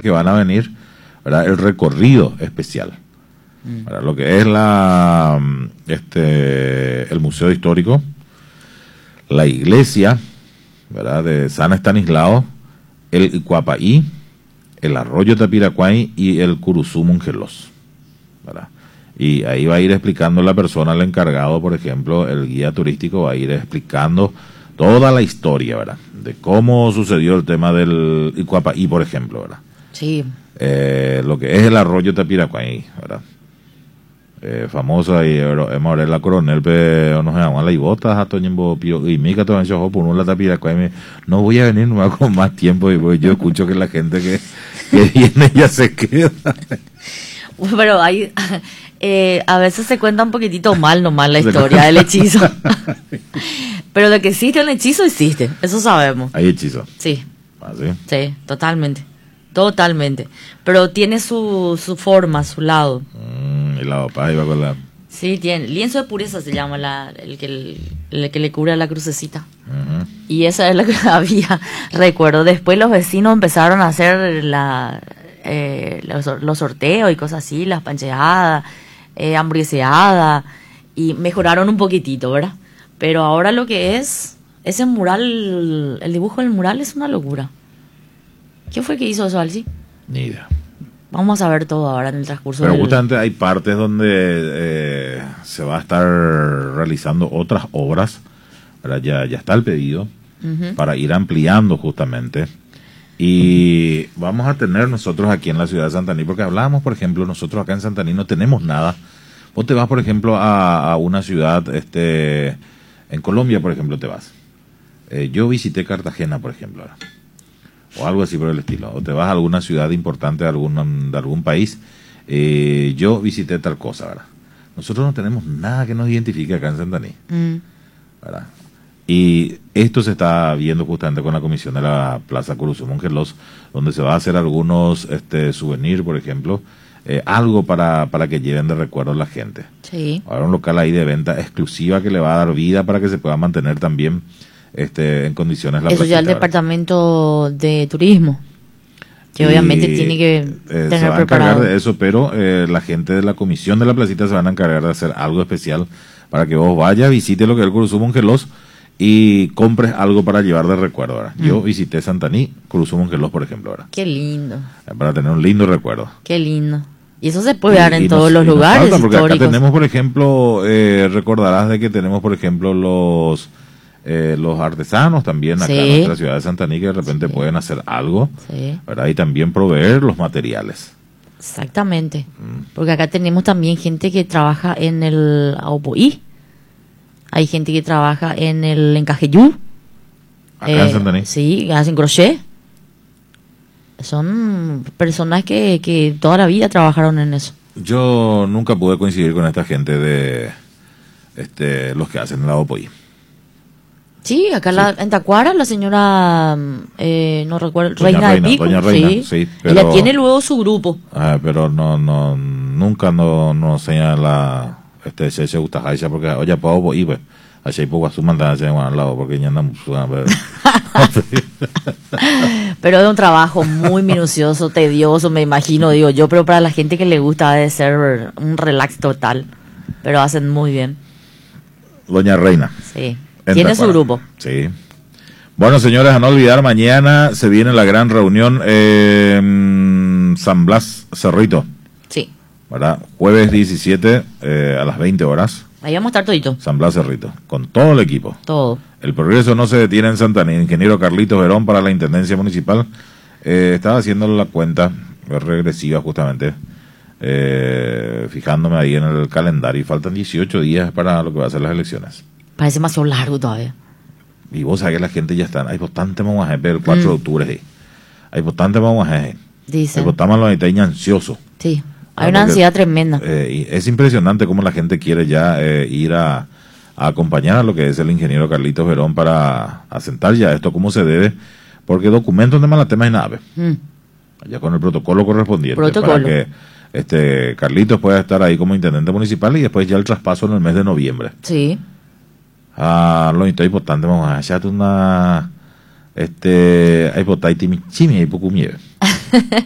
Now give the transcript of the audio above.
que van a venir, ¿verdad? El recorrido especial, ¿verdad? Lo que es el Museo Histórico, la iglesia, ¿verdad? De San Estanislao, el Icuapaí, el arroyo Tapiracuay y el Curuzú Mongelos, ¿verdad? Y ahí va a ir explicando la persona, el encargado, por ejemplo, el guía turístico va a ir explicando toda la historia, ¿verdad? De cómo sucedió el tema del Icuapaí, por ejemplo, ¿verdad? Sí. Lo que es el arroyo Tapiracuay, ¿verdad? Famosa y hemos la coronel no se llama la ibota a Toñembo Pío y mica todo eso por un la Tapiracuay no voy a venir nomás con más tiempo y yo escucho que la gente que viene ya se queda. Pero hay a veces se cuenta un poquitito mal nomás la historia del hechizo. Pero de que existe el hechizo, existe, eso sabemos. Hay hechizo. Sí. ¿Ah, sí? Sí, totalmente. Totalmente. Pero tiene su forma, su lado. Y la papá iba con la... Sí, tiene. Lienzo de pureza se llama el que le cubre la crucecita. Y esa es la que había, recuerdo. Después los vecinos empezaron a hacer los sorteos y cosas así, las pancheadas, hamburgueseadas, y mejoraron un poquitito, ¿verdad? Pero ahora lo que es, ese mural, el dibujo del mural es una locura. ¿Quién fue que hizo eso, Alci? Ni idea. Vamos a ver todo ahora en el transcurso. Pero justamente hay partes donde se va a estar realizando otras obras, ¿verdad? Ya está el pedido para ir ampliando justamente. Y vamos a tener nosotros aquí en la ciudad de Santaní, porque hablábamos, por ejemplo, nosotros acá en Santaní no tenemos nada. Vos te vas, por ejemplo, a una ciudad, en Colombia, por ejemplo, te vas. Yo visité Cartagena, por ejemplo, ¿verdad? O algo así por el estilo, o te vas a alguna ciudad importante de algún país, yo visité tal cosa, ¿verdad? Nosotros no tenemos nada que nos identifique acá en Santaní, ¿verdad? Y esto se está viendo justamente con la comisión de la Plaza Curuzú Mongelos, donde se va a hacer algunos souvenirs, por ejemplo, algo para que lleven de recuerdo a la gente. Sí. Ahora un local ahí de venta exclusiva que le va a dar vida para que se pueda mantener también en condiciones la eso ya el departamento de turismo que obviamente tiene que se tener va a preparado encargar de eso, pero la gente de la comisión de la placita se van a encargar de hacer algo especial para que vos vayas, visite lo que es el Curuzú Mongelos y compres algo para llevar de recuerdo, ¿verdad? Yo visité Santaní, Curuzú Mongelos, por ejemplo, ¿verdad? Qué lindo, para tener un lindo recuerdo. Qué lindo. Y eso se puede dar en todos los lugares porque históricos. acá tenemos, por ejemplo, recordarás de que tenemos, por ejemplo, los artesanos también acá en nuestra ciudad de Santaní que de repente pueden hacer algo, ¿verdad? Y también proveer los materiales. Exactamente. Porque acá tenemos también gente que trabaja en el Aopoí. Hay gente que trabaja en el Encajeyú. Acá en Santaní. Sí, hacen crochet. Son personas que toda la vida trabajaron en eso. Yo nunca pude coincidir con esta gente de los que hacen el Aopoí. Sí, acá en Tacuara la señora, no recuerdo, Doña Reina de Pico. Doña Reina, sí, pero, ella tiene luego su grupo. Pero nunca no señala se gusta Aisha porque oye puedo ir pues Aisha poco su mandarse al lado porque ya andamos. Pero es un trabajo muy minucioso, tedioso, me imagino, digo yo, pero para la gente que le gusta ha de ser un relax total. Pero hacen muy bien. Doña Reina. Sí. Tiene su grupo. Sí. Bueno, señores, a no olvidar, mañana se viene la gran reunión San Blas Cerrito. Sí. ¿Verdad? Jueves 17 a las 20 horas. Ahí vamos a estar todito. San Blas Cerrito, con todo el equipo. Todo. El progreso no se detiene en Santaní. Ingeniero Carlitos Verón para la Intendencia Municipal. Estaba haciendo la cuenta regresiva justamente, fijándome ahí en el calendario y faltan 18 días para lo que va a ser las elecciones. Parece demasiado largo todavía. Y vos sabés que la gente ya está. Hay bastante más el 4 de octubre. Hay bastante más. Dice. Hay bastante más ansioso. Sí. Hay una ansiedad tremenda. Y es impresionante cómo la gente quiere ya ir a acompañar a lo que es el ingeniero Carlitos Verón para asentar ya esto como se debe, porque documentos de Malatemas y nada. Ya con el protocolo correspondiente. Para que Carlitos pueda estar ahí como intendente municipal y después ya el traspaso en el mes de noviembre. Sí. Lo importante, vamos a hacer una hay botaiti mi chimi y poco nieve.